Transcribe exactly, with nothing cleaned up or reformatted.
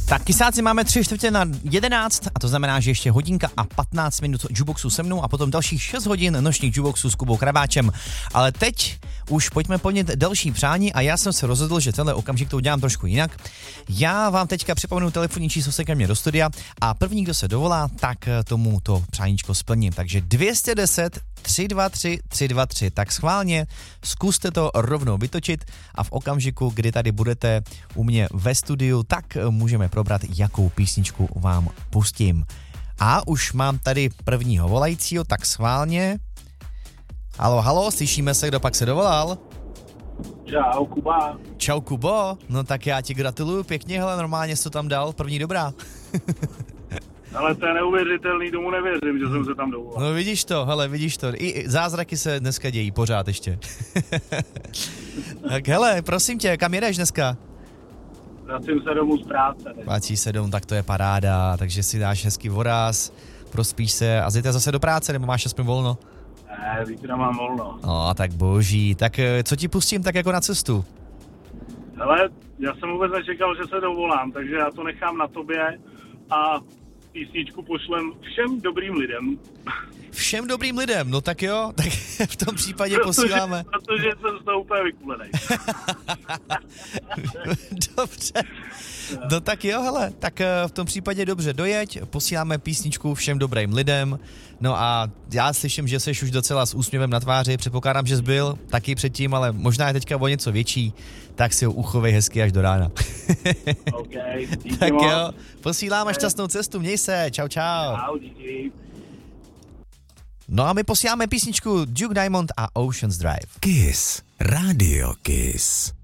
Tak kysáci máme tři čtvrtě na jedenáct a to znamená, že ještě hodinka a patnáct minut jukeboxu se mnou a potom dalších šest hodin nočních jukeboxů s Kubou Kraváčem. Ale teď už pojďme plnit další přání a já jsem se rozhodl, že tenhle okamžik to udělám trošku jinak. Já vám teďka připomenu telefonní číslo se ke mně do studia a první, kdo se dovolá, tak tomu to přáníčko splním. Takže dvě stě deset tři dva tři tři dva tři, tak schválně zkuste to rovnou vytočit a v okamžiku, kdy tady budete u mě ve studiu, tak můžeme probrat, jakou písničku vám pustím. A už mám tady prvního volajícího, tak schválně. Halo, halo, slyšíme se, kdo pak se dovolal? Čau, Kuba. Čau, Kubo, no tak já ti gratuluju pěkně, hele, normálně jsi to tam dal, první dobrá. Ale to je neuvěřitelný, tomu nevěřím, že jsem se tam dovolal. No vidíš to, hele, vidíš to, i zázraky se dneska dějí pořád ještě. Tak hele, prosím tě, kam jedeš dneska? Vracím se domů z práce. Vrací se domů, tak to je paráda, takže si dáš hezký voraz, prospíš se a zítra zase do práce, nebo máš aspoň volno? Ne, zítra mám volno. No, tak boží, tak co ti pustím tak jako na cestu? Hele, já jsem vůbec nečekal, že se dovolám, takže já to nechám na tobě a písničku pošlem všem dobrým lidem. Všem dobrým lidem, no tak jo, tak v tom případě protože, posíláme. Protože jsem z toho úplně vykulenej. Dobře. No tak jo, hele, tak v tom případě dobře, dojeď, posíláme písničku všem dobrým lidem, no a já slyším, že jsi už docela s úsměvem na tváři, předpokládám, že jsi byl taky předtím, ale možná je teďka o něco větší, tak si ho uchovej hezky až do rána. Okay, díky tak moc. jo, posíláme šťastnou cestu, měj se, čau čau. Čau, díky. No a my posíláme písničku Duke Diamond a Ocean's Drive. Kiss, Radio Kiss.